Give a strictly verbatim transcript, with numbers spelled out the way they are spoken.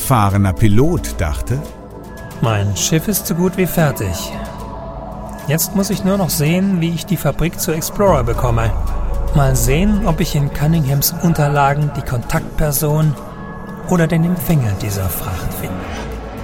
erfahrener Pilot dachte: Mein Schiff ist so gut wie fertig. Jetzt muss ich nur noch sehen, wie ich die Fabrik zu Explorer bekomme. Mal sehen, ob ich in Cunninghams Unterlagen die Kontaktperson oder den Empfänger dieser Fracht finde.